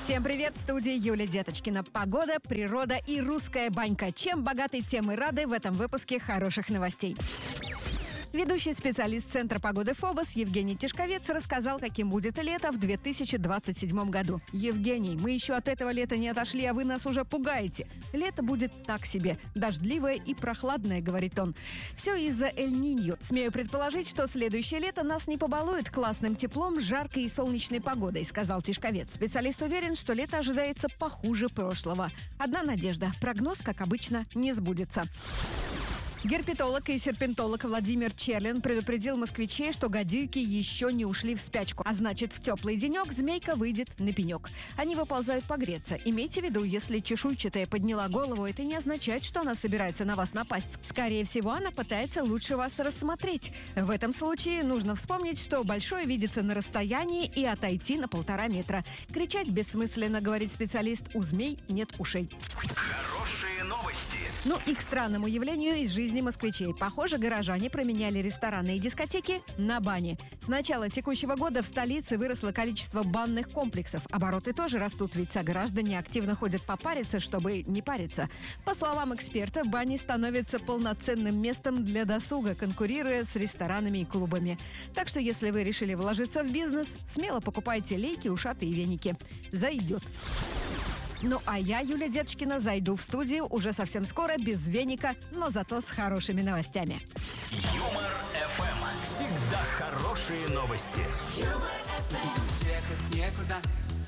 Всем привет, в студии Юлия Деточкина. Погода, природа и русская банька. Чем богаты, тем и рады в этом выпуске хороших новостей. Ведущий специалист Центра погоды ФОБОС Евгений Тишковец рассказал, каким будет лето в 2027 году. Евгений, мы еще от этого лета не отошли, а вы нас уже пугаете. Лето будет так себе, дождливое и прохладное, говорит он. Все из-за Эль-Ниньо. Смею предположить, что следующее лето нас не побалует классным теплом, жаркой и солнечной погодой, сказал Тишковец. Специалист уверен, что лето ожидается похуже прошлого. Одна надежда – прогноз, как обычно, не сбудется. Герпетолог и серпентолог Владимир Черлин предупредил москвичей, что гадюки еще не ушли в спячку. А значит, в теплый денек змейка выйдет на пенек. Они выползают погреться. Имейте в виду, если чешуйчатая подняла голову, это не означает, что она собирается на вас напасть. Скорее всего, она пытается лучше вас рассмотреть. В этом случае нужно вспомнить, что большое видится на расстоянии и отойти на 1,5 метра. Кричать бессмысленно, говорит специалист, у змей нет ушей. Хорошие новости. Ну и к странному явлению из жизни москвичей. Похоже, горожане променяли рестораны и дискотеки на бани. С начала текущего года в столице выросло количество банных комплексов. Обороты тоже растут, ведь сограждане активно ходят попариться, чтобы не париться. По словам эксперта, бани становятся полноценным местом для досуга, конкурируя с ресторанами и клубами. Так что, если вы решили вложиться в бизнес, смело покупайте лейки, ушаты и веники. Зайдет. Ну а я, Юлия Деточкина, зайду в студию уже совсем скоро, без веника, но зато с хорошими новостями. Юмор ФМ. Всегда хорошие новости. Ехать некуда,